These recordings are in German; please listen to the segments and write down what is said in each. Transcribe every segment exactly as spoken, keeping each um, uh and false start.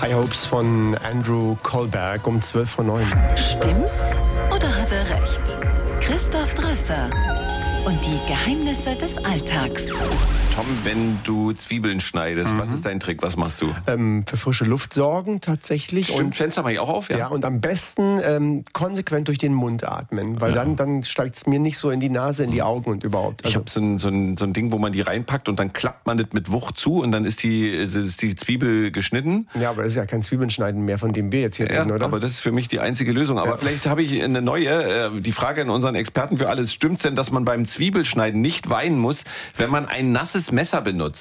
High Hopes von Andrew Kohlberg um zwölf vor neun. Stimmt's oder hat er recht? Christoph Drösser und die Geheimnisse des Alltags. Tom, wenn du Zwiebeln schneidest, mhm. was ist dein Trick? Was machst du? Ähm, für frische Luft sorgen tatsächlich. Stimmt, und Fenster mache ich auch auf, ja. Ja, und am besten ähm, konsequent durch den Mund atmen, weil ja. dann, dann steigt es mir nicht so in die Nase, in die Augen und überhaupt. Also ich habe so ein, so, ein, so ein Ding, wo man die reinpackt und dann klappt man das mit Wucht zu und dann ist die, ist die Zwiebel geschnitten. Ja, aber das ist ja kein Zwiebelschneiden mehr, von dem wir jetzt hier ja, reden, oder? Aber das ist für mich die einzige Lösung. Aber ja. vielleicht habe ich eine neue, äh, die Frage an unseren Experten für alles. Stimmt's denn, dass man beim Zwiebelschneiden nicht weinen muss, wenn man ein nasses Messer benutzt?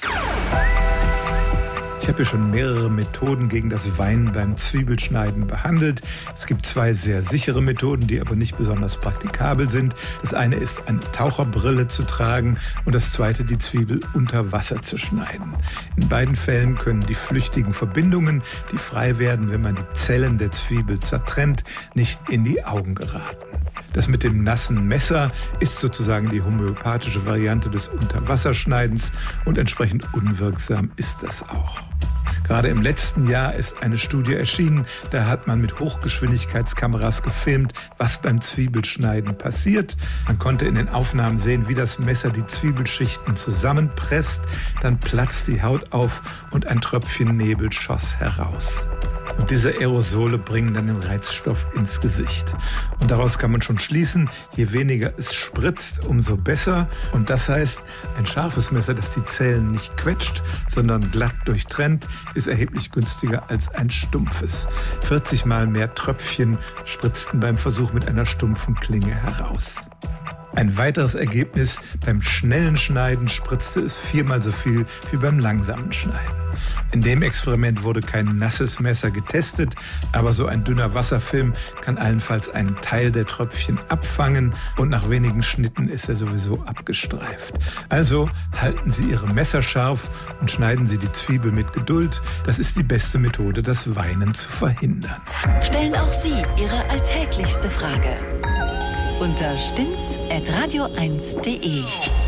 Ich habe hier schon mehrere Methoden gegen das Weinen beim Zwiebelschneiden behandelt. Es gibt zwei sehr sichere Methoden, die aber nicht besonders praktikabel sind. Das eine ist, eine Taucherbrille zu tragen und das zweite, die Zwiebel unter Wasser zu schneiden. In beiden Fällen können die flüchtigen Verbindungen, die frei werden, wenn man die Zellen der Zwiebel zertrennt, nicht in die Augen geraten. Das mit dem nassen Messer ist sozusagen die homöopathische Variante des Unterwasserschneidens und entsprechend unwirksam ist das auch. Gerade im letzten Jahr ist eine Studie erschienen, da hat man mit Hochgeschwindigkeitskameras gefilmt, was beim Zwiebelschneiden passiert. Man konnte in den Aufnahmen sehen, wie das Messer die Zwiebelschichten zusammenpresst, dann platzt die Haut auf und ein Tröpfchen Nebel schoss heraus. Und diese Aerosole bringen dann den Reizstoff ins Gesicht. Und daraus kann man schon schließen, je weniger es spritzt, umso besser. Und das heißt, ein scharfes Messer, das die Zellen nicht quetscht, sondern glatt durchtrennt, ist erheblich günstiger als ein stumpfes. vierzig Mal mehr Tröpfchen spritzten beim Versuch mit einer stumpfen Klinge heraus. Ein weiteres Ergebnis: beim schnellen Schneiden spritzte es viermal so viel wie beim langsamen Schneiden. In dem Experiment wurde kein nasses Messer getestet, aber so ein dünner Wasserfilm kann allenfalls einen Teil der Tröpfchen abfangen und nach wenigen Schnitten ist er sowieso abgestreift. Also halten Sie Ihre Messer scharf und schneiden Sie die Zwiebel mit Geduld. Das ist die beste Methode, das Weinen zu verhindern. Stellen auch Sie Ihre alltäglichste Frage unter stimmts at radio eins punkt de.